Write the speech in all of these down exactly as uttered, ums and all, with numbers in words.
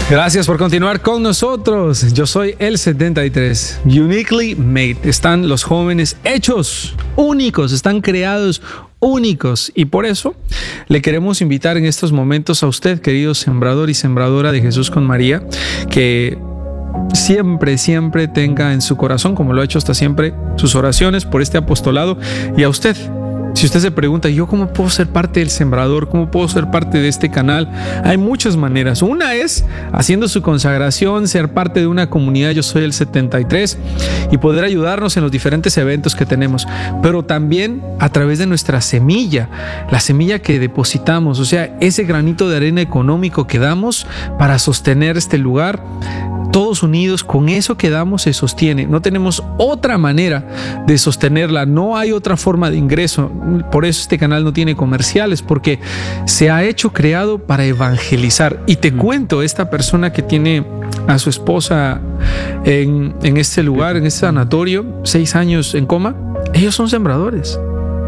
Gracias por continuar con nosotros. Yo soy el setenta y tres. Uniquely made. Están los jóvenes hechos únicos, están creados únicos. Y por eso le queremos invitar en estos momentos a usted, querido sembrador y sembradora de Jesús con María, que siempre, siempre tenga en su corazón, como lo ha hecho hasta siempre, sus oraciones por este apostolado. Y a usted, si usted se pregunta, ¿yo cómo puedo ser parte del sembrador? ¿Cómo puedo ser parte de este canal? Hay muchas maneras. Una es haciendo su consagración, ser parte de una comunidad. Yo soy el setenta y tres y poder ayudarnos en los diferentes eventos que tenemos. Pero también a través de nuestra semilla, la semilla que depositamos, o sea, ese granito de arena económico que damos para sostener este lugar. Todos unidos, con eso que damos se sostiene. No tenemos otra manera de sostenerla. No hay otra forma de ingreso. Por eso este canal no tiene comerciales, porque se ha hecho, creado para evangelizar. Y te cuento, esta persona que tiene a su esposa en, en este lugar, en este sanatorio, seis años en coma, ellos son sembradores.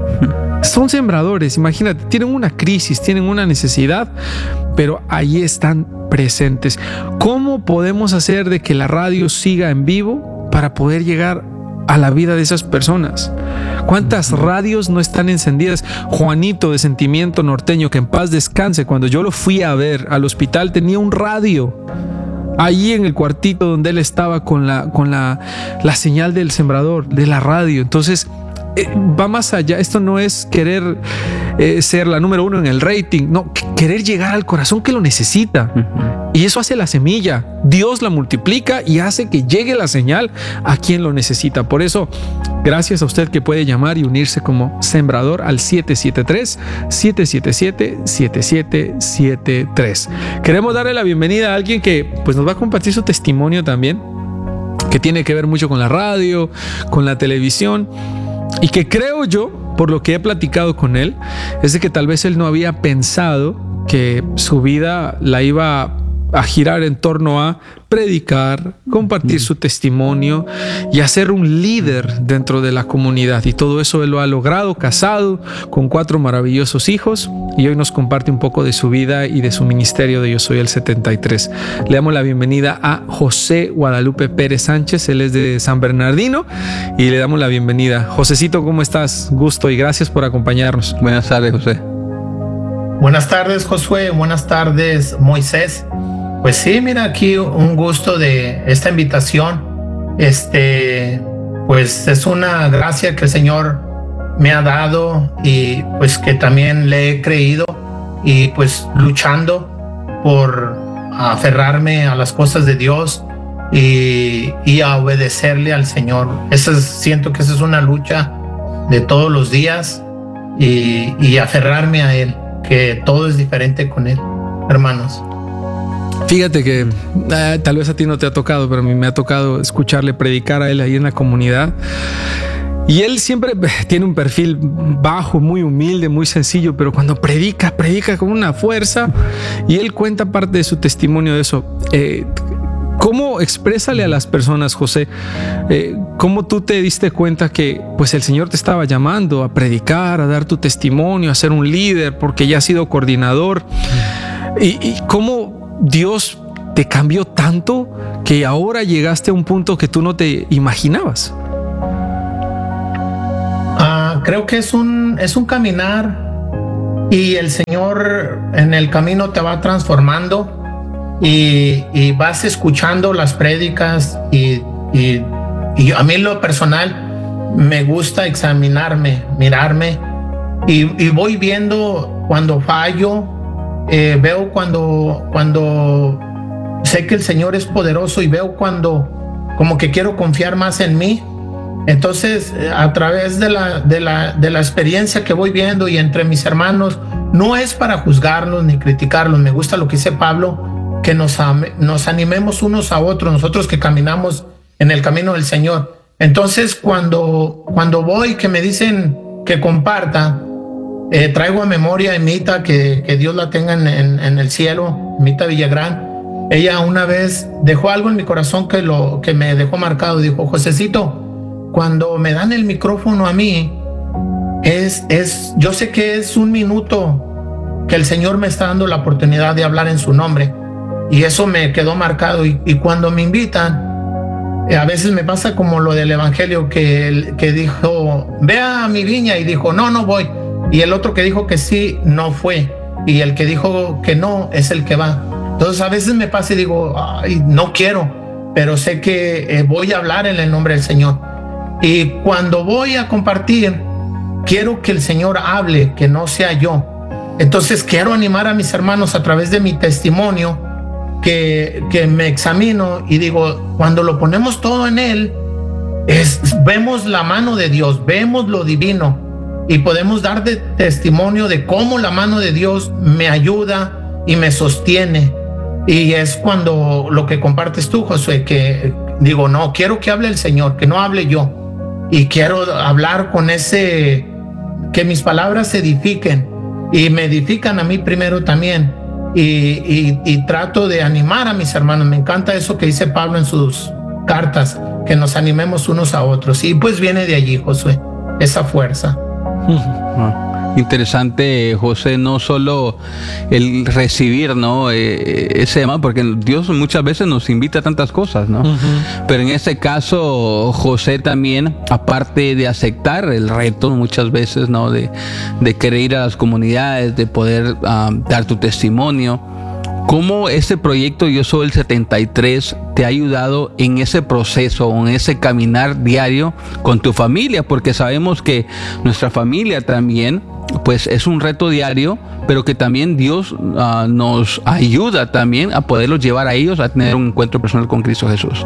Son sembradores, imagínate, tienen una crisis, tienen una necesidad, pero ahí están presentes. ¿Cómo podemos hacer de que la radio siga en vivo para poder llegar a la vida de esas personas? ¿Cuántas radios no están encendidas? Juanito de Sentimiento Norteño, que en paz descanse, cuando yo lo fui a ver al hospital tenía un radio allí en el cuartito donde él estaba con la, con la, la señal del sembrador, de la radio. Entonces Eh, va más allá. Esto no es querer eh, ser la número uno en el rating, no, querer llegar al corazón que lo necesita. Uh-huh. Y eso hace la semilla. Dios la multiplica y hace que llegue la señal a quien lo necesita. Por eso, gracias a usted que puede llamar y unirse como sembrador al siete siete tres, siete siete siete, siete siete siete tres. Queremos darle la bienvenida a alguien que pues, nos va a compartir su testimonio también, que tiene que ver mucho con la radio, con la televisión. Y que creo yo, por lo que he platicado con él, es de que tal vez él no había pensado que su vida la iba a girar en torno a predicar, compartir su testimonio y a ser un líder dentro de la comunidad. Y todo eso él lo ha logrado, casado, con cuatro maravillosos hijos, y hoy nos comparte un poco de su vida y de su ministerio de Yo Soy el setenta y tres. Le damos la bienvenida a José Guadalupe Pérez Sánchez. Él es de San Bernardino y le damos la bienvenida. Josecito, ¿cómo estás? Gusto y gracias por acompañarnos. Buenas tardes, José. Buenas tardes, Josué. Buenas tardes, Moisés. Pues sí, mira, aquí un gusto de esta invitación. Este, pues es una gracia que el Señor me ha dado y pues que también le he creído y pues luchando por aferrarme a las cosas de Dios y, y a obedecerle al Señor. Esa es, siento que esa es una lucha de todos los días y, y aferrarme a Él, que todo es diferente con Él, hermanos. Fíjate que eh, tal vez a ti no te ha tocado, pero a mí me ha tocado escucharle predicar a él ahí en la comunidad. Y él siempre tiene un perfil bajo, muy humilde, muy sencillo, pero cuando predica, predica con una fuerza. Y él cuenta parte de su testimonio de eso. Eh, ¿Cómo exprésale a las personas, José? Eh, ¿Cómo tú te diste cuenta que pues el Señor te estaba llamando a predicar, a dar tu testimonio, a ser un líder, porque ya has sido coordinador? ¿Y, y cómo Dios te cambió tanto que ahora llegaste a un punto que tú no te imaginabas? Uh, creo que es un, es un caminar y el Señor en el camino te va transformando y, y vas escuchando las prédicas y, y, y a mí en lo personal me gusta examinarme, mirarme y, y voy viendo cuando fallo. Eh, veo cuando, cuando sé que el Señor es poderoso y veo cuando como que quiero confiar más en mí. Entonces, a través de la, de la, de la experiencia que voy viendo y entre mis hermanos, no es para juzgarlos ni criticarlos. Me gusta lo que dice Pablo, que nos, nos animemos unos a otros, nosotros que caminamos en el camino del Señor. Entonces, cuando, cuando voy, que me dicen que comparta, Eh, traigo a memoria a Emita, que, que Dios la tenga en, en, en el cielo, Emita Villagrán. Ella una vez dejó algo en mi corazón que, lo, que me dejó marcado. Dijo: Josecito, cuando me dan el micrófono a mí, es, es, yo sé que es un minuto que el Señor me está dando la oportunidad de hablar en su nombre, y eso me quedó marcado. Y, y cuando me invitan, eh, a veces me pasa como lo del evangelio que, que dijo, ve a mi viña, y dijo, no, no voy. Y el otro que dijo que sí, no fue. Y el que dijo que no es el que va. Entonces a veces me pasa y digo, ay, no quiero, pero sé que eh, voy a hablar en el nombre del Señor. Y cuando voy a compartir, quiero que el Señor hable, que no sea yo. Entonces quiero animar a mis hermanos a través de mi testimonio, que, que me examino y digo, cuando lo ponemos todo en Él, es, vemos la mano de Dios, vemos lo divino y podemos dar de testimonio de cómo la mano de Dios me ayuda y me sostiene. Y es cuando lo que compartes tú, Josué, que digo, no, quiero que hable el Señor, que no hable yo. Y quiero hablar con ese, que mis palabras edifiquen y me edifican a mí primero también. Y, y, y trato de animar a mis hermanos. Me encanta eso que dice Pablo en sus cartas, que nos animemos unos a otros. Y pues viene de allí, Josué, esa fuerza. Interesante, José, no solo el recibir, ¿no? Eh, ese tema, porque Dios muchas veces nos invita a tantas cosas, ¿no? Uh-huh. Pero en este caso, José también, aparte de aceptar el reto muchas veces, ¿no? De, de querer ir a las comunidades, de poder um, dar tu testimonio. ¿Cómo ese proyecto Yo Soy el setenta y tres te ha ayudado en ese proceso, en ese caminar diario con tu familia? Porque sabemos que nuestra familia también, pues es un reto diario, pero que también Dios uh, nos ayuda también a poderlos llevar a ellos a tener un encuentro personal con Cristo Jesús.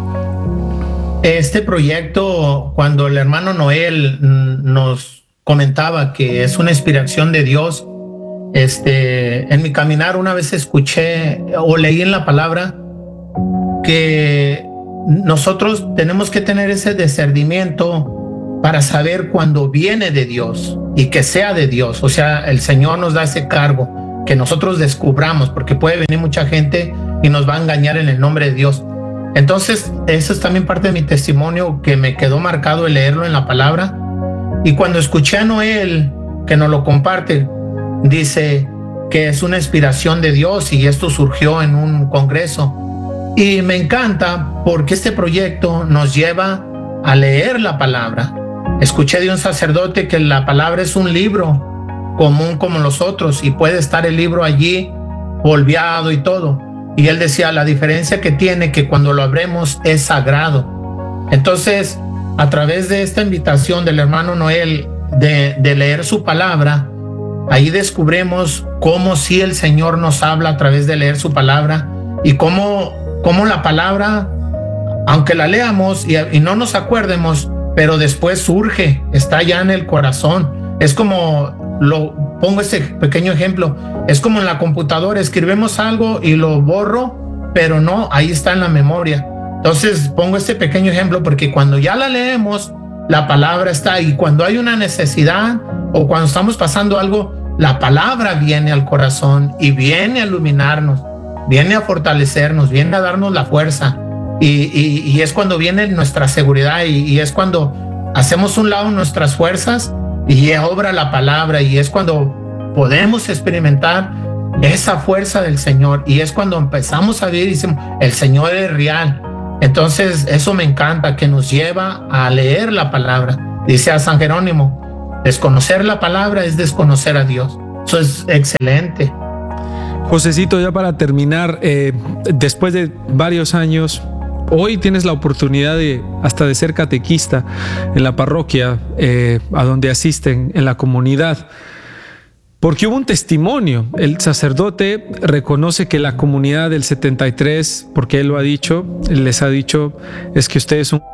Este proyecto, cuando el hermano Noel nos comentaba que es una inspiración de Dios, Este, en mi caminar una vez escuché o leí en la palabra que nosotros tenemos que tener ese discernimiento para saber cuando viene de Dios y que sea de Dios. O sea, el Señor nos da ese cargo, que nosotros descubramos, porque puede venir mucha gente y nos va a engañar en el nombre de Dios. Entonces, eso es también parte de mi testimonio, que me quedó marcado el leerlo en la palabra. Y cuando escuché a Noel, que nos lo comparte, dice que es una inspiración de Dios y esto surgió en un congreso. Y me encanta porque este proyecto nos lleva a leer la palabra. Escuché de un sacerdote que la palabra es un libro común como los otros y puede estar el libro allí polveado y todo. Y él decía, la diferencia que tiene que cuando lo abremos es sagrado. Entonces, a través de esta invitación del hermano Noel de, de leer su palabra, ahí descubrimos cómo sí el Señor nos habla a través de leer su palabra y cómo, cómo la palabra, aunque la leamos y, y no nos acuerdemos, pero después surge, está ya en el corazón. Es como, lo pongo este pequeño ejemplo, es como en la computadora, escribimos algo y lo borro, pero no, ahí está en la memoria. Entonces pongo este pequeño ejemplo porque cuando ya la leemos, la palabra está ahí. Cuando hay una necesidad o cuando estamos pasando algo, la palabra viene al corazón y viene a iluminarnos, viene a fortalecernos, viene a darnos la fuerza. Y, y, y es cuando viene nuestra seguridad y, y es cuando hacemos un lado nuestras fuerzas y obra la palabra, y es cuando podemos experimentar esa fuerza del Señor, y es cuando empezamos a vivir y decimos, el Señor es real. Entonces eso me encanta, que nos lleva a leer la palabra. Dice a San Jerónimo, desconocer la palabra es desconocer a Dios. Eso es excelente. Josecito, ya para terminar, eh, después de varios años, hoy tienes la oportunidad de hasta de ser catequista en la parroquia eh, a donde asisten en la comunidad. Porque hubo un testimonio. El sacerdote reconoce que la comunidad del setenta y tres, porque él lo ha dicho, él les ha dicho, es que ustedes son...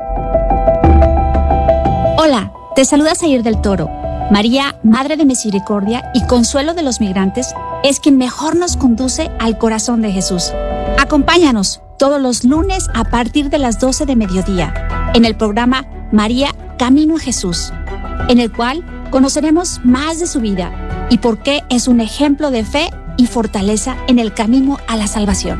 Hola, te saluda Zair del Toro. María, Madre de Misericordia y Consuelo de los Migrantes, es quien mejor nos conduce al corazón de Jesús. Acompáñanos todos los lunes a partir de las doce de mediodía en el programa María, Camino a Jesús, en el cual conoceremos más de su vida y por qué es un ejemplo de fe y fortaleza en el camino a la salvación.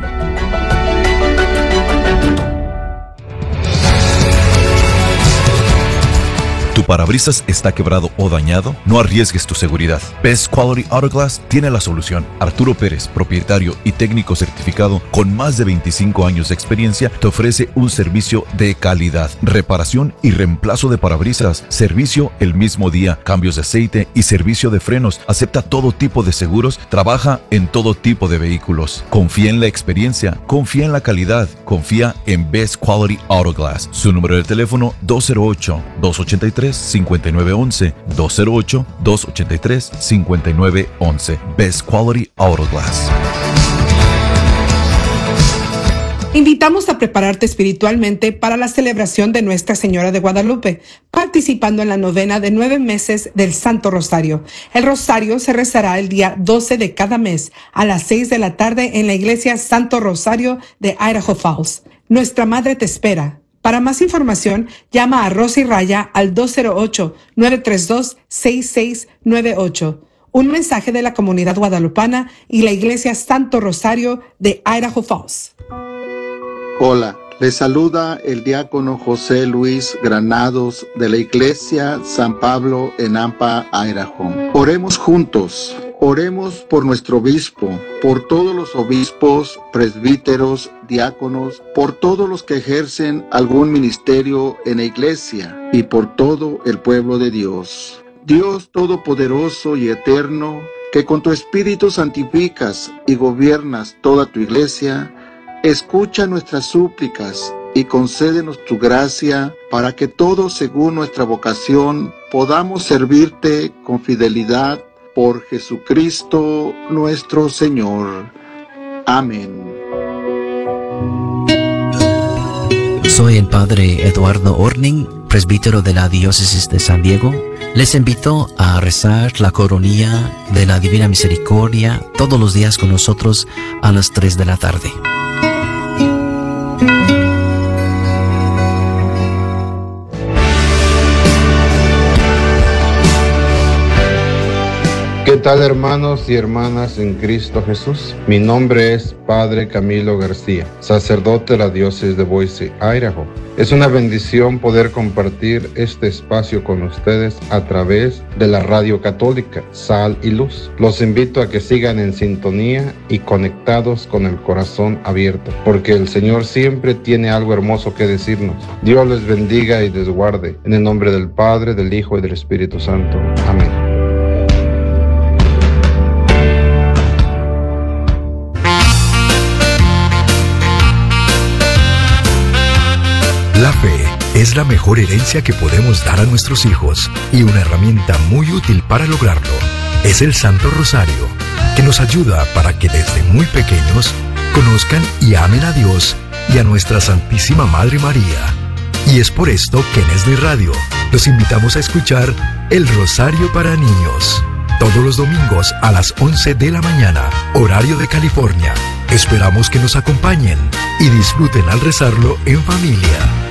¿Tu parabrisas está quebrado o dañado? No arriesgues tu seguridad. Best Quality Auto Glass tiene la solución. Arturo Pérez, propietario y técnico certificado con más de veinticinco años de experiencia, te ofrece un servicio de calidad, reparación y reemplazo de parabrisas, servicio el mismo día, cambios de aceite y servicio de frenos. Acepta todo tipo de seguros, trabaja en todo tipo de vehículos. Confía en la experiencia, confía en la calidad, confía en Best Quality Auto Glass. Su número de teléfono dos cero ocho, dos ocho tres, cinco nueve uno uno, dos cero ocho, dos ocho tres, cinco nueve uno uno. Best Quality Auto Glass. Invitamos a prepararte espiritualmente para la celebración de Nuestra Señora de Guadalupe, participando en la novena de nueve meses del Santo Rosario. El Rosario se rezará el día doce de cada mes a las seis de la tarde en la iglesia Santo Rosario de Idaho Falls. Nuestra Madre te espera. Para más información, llama a Rosa y Raya al dos cero ocho, nueve tres dos, seis seis nueve ocho. Un mensaje de la comunidad guadalupana y la iglesia Santo Rosario de Idaho Falls. Hola, les saluda el diácono José Luis Granados de la iglesia San Pablo en Nampa, Idaho. Oremos juntos. Oremos por nuestro obispo, por todos los obispos, presbíteros, diáconos, por todos los que ejercen algún ministerio en la iglesia y por todo el pueblo de Dios. Dios Todopoderoso y Eterno, que con tu Espíritu santificas y gobiernas toda tu iglesia, escucha nuestras súplicas y concédenos tu gracia para que todos, según nuestra vocación, podamos servirte con fidelidad por Jesucristo nuestro Señor. Amén. Soy el Padre Eduardo Orning, presbítero de la Diócesis de San Diego. Les invito a rezar la coronilla de la Divina Misericordia todos los días con nosotros a las tres de la tarde. ¿Qué tal, hermanos y hermanas en Cristo Jesús? Mi nombre es Padre Camilo García, sacerdote de la diócesis de Boise, Idaho. Es una bendición poder compartir este espacio con ustedes a través de la radio católica Sal y Luz. Los invito a que sigan en sintonía y conectados con el corazón abierto, porque el Señor siempre tiene algo hermoso que decirnos. Dios les bendiga y les guarde. En el nombre del Padre, del Hijo y del Espíritu Santo. Amén. La fe es la mejor herencia que podemos dar a nuestros hijos y una herramienta muy útil para lograrlo es el Santo Rosario, que nos ayuda para que desde muy pequeños conozcan y amen a Dios y a nuestra Santísima Madre María. Y es por esto que en Esli Radio los invitamos a escuchar El Rosario para Niños, todos los domingos a las once de la mañana, horario de California. Esperamos que nos acompañen y disfruten al rezarlo en familia.